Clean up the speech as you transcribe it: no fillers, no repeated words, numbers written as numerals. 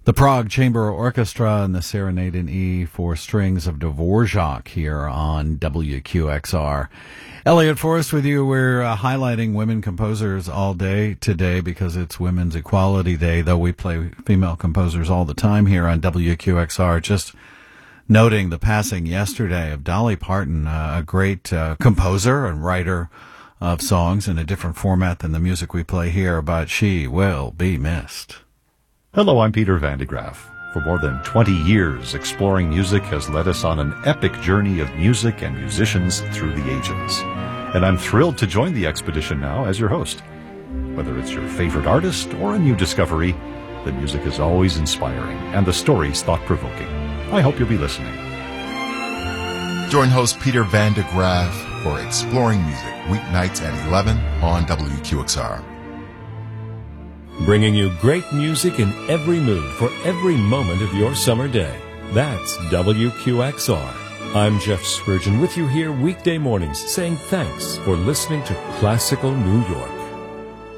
The Prague Chamber Orchestra and the Serenade in E for Strings of Dvorak here on WQXR. Elliot Forrest with you. We're highlighting women composers all day today because it's Women's Equality Day, though we play female composers all the time here on WQXR. Just noting the passing yesterday of Dolly Parton, a great composer and writer of songs in a different format than the music we play here, but she will be missed. Hello, I'm Peter Van de Graaf. For more than 20 years, Exploring Music has led us on an epic journey of music and musicians through the ages. And I'm thrilled to join the expedition now as your host. Whether it's your favorite artist or a new discovery, the music is always inspiring and the stories thought-provoking. I hope you'll be listening. Join host Peter Van de Graaf for Exploring Music, weeknights at 11 on WQXR. Bringing you great music in every mood for every moment of your summer day. That's WQXR. I'm Jeff Spurgeon with you here weekday mornings saying thanks for listening to Classical New York.